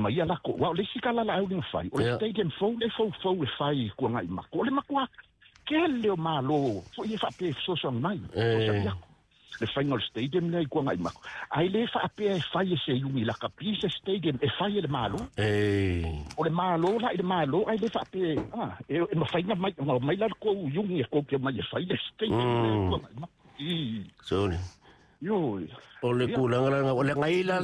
mai ala ko wa le sikala la au fai o le stadium fo le fai ko ngai ma ko le makwa ke le malo fo ye fa pe so so mai le final stadium nei ko ngai ma ai le fa pe fai se yumi la kapise stadium e fai le malo o le malo la le malo ai le fa pe e ma fai mai la ko yumi ko ke mai fai le stadium ko ngai ma so yo o le kulanga o le ngai la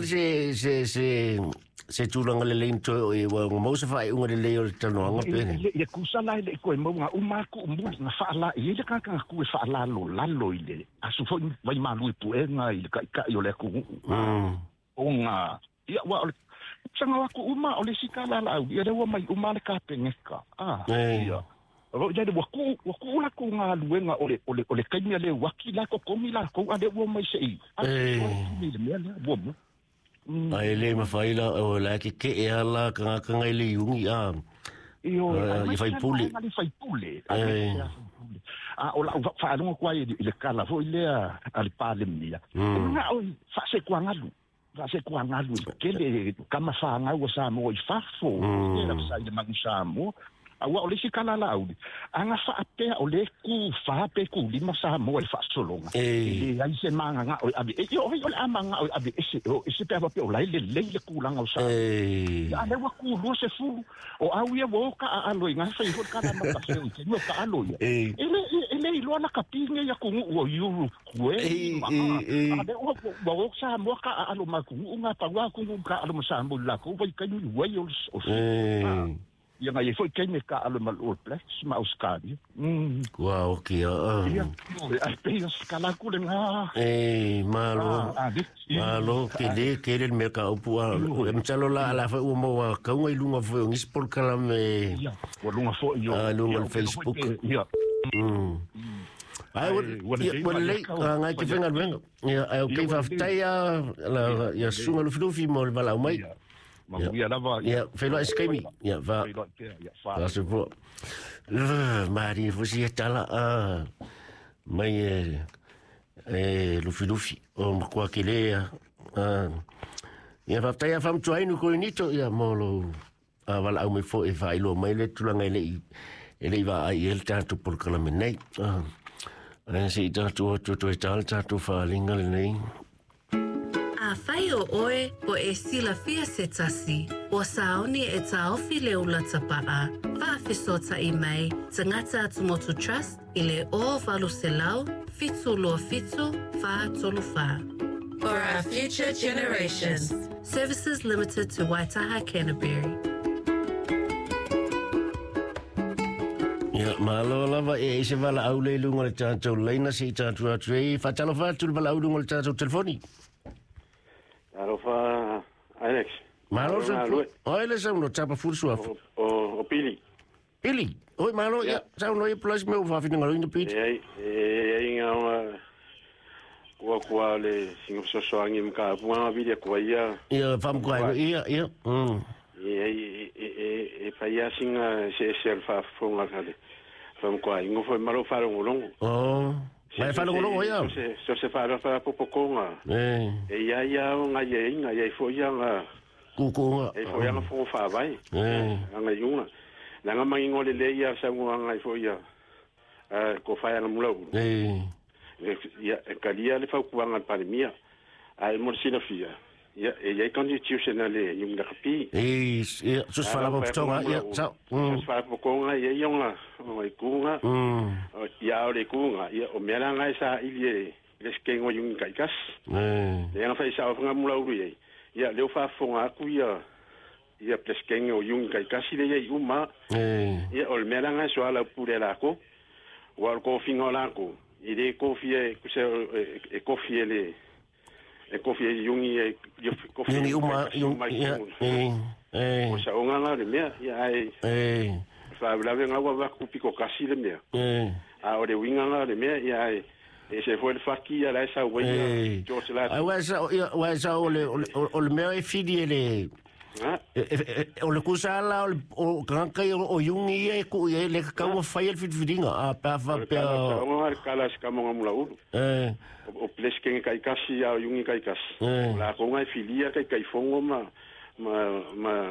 se tulanga le lento e wa mo se fai unga le o tano anga pe le kusala le ko mo nga uma ku mbu nga fa la e le ka ku fa la lo ile asu fo vai ma lui pu nga ile ka yo le ku unga ya wa sanga wa ku uma o le sikala la ia le wa mai uma le ka pengeka ya ro ya de wa ku la ku nga luenga o le kaimia le wakila ko komila ko ade wo mai sei ni le mea wo ai le mafaila o la ke ala ka ile yungi i fai pule o la fa no kwa ile kala fo ile al palemia nga o fa se kwa ngalu ke le kama fa nga o sa mo i fa fo ile sa ile magusamo awa ole sikala la audi anga fa ape ole ku fa pe ku lima sa mo e fa solonga ai se manga nga abi yo ole amanga abi ese pe pe ola le ku langa sa ale wa ku lo se fu o awi wo ka alo nga fa yo ka na pa se o no ka alo ya ele lo na kapinga ya ku o yuru ku ale wo sa mo ka alo ma ku nga pa wa ku ka alo sa mo la ku vai ka ni wa yo ia ngai foi kene ka alo mal plex ma uskadi wow okay ia ai pe skala ku le nga malo ke le merka o pu mtsalo la fa o mo ka ngai lunga fo ngis por kala me o lunga fo yo lunga Facebook ia ai wala ngai ke fenga venga ia ai okay fa taya la ya sunga lu filofi mo bala mai ya lava ya felo escape ya va va se po mari fosi tala mai lufi o kwa kile ya va taya fam tuainu ko nito ya molo vala au me fo e vai lo mai le tulanga ele va ai el tanto por kala menai se tanto to tanto fa linga nei a whai o oe o e sila fia se tasi, o saoni e taofi le ula tapaa, whaafisota i mai, tangata atumotu trust, i le o valu se lau, fitu loa fitu, wha tolu wha. For our future generations. Services limited to Waitaha, Canterbury. Ya, malo lava e se vala au le lunga le tātou leina se tātou atu whatalo whātu le vala au lunga le tātou telefoni. Alofa Alex. Malo se oi le sauno tapa fursu afu. O Pili. Pili. Oi malo ya sauno e plus me va fina ngalo Pili. Inga kwa le singo so angi mka puanga video kwa ia. Ia fam kwa ia. Pa ia singa se fa fonga kale. Fam kwa ingo foi malo fa longo. Oh. Vai fa longo ia. Se fa popokonga. Ia nga ia foi ia kukunga. E foi ia fo fa vai. Nga yunga. Nga mangingo le ia sa nga foi ia. Ko fa ia mulo. Ia kalia le fa kuanga pandemia. Ai morsina fia. Ia constitutional yung nakapi. Sus fala mo ptonga ia sa. Sus fala mo konga ia yonga. O ikunga. Ia o le kunga ia o mera nga sa ilie leskengo yung kaikas. Ia fa isa nga mula uru ia. Ia le fa fonga ku ia leskengo yung kaikas ile ia uma. Ia o mera nga so ala pure la ko. Wa ko fingola ko. Ile kofie ku se e kofie le e kofi yungi e kofi yungi uma o sa onga nga le mea ia ai fa blave nga wa ku piko kasi le mea a o de winga nga le mea ia ai e se foi le faki ala sa we jo se la ai wa sa o le mea e fidi ele o le kusala o kanka o yungi e ku e le ka wa fai el fidinga a pa fa pa o kala ska mo ngula u o plesken kai kasi ya yungi kai kas la ko ngai filia kai fongo ma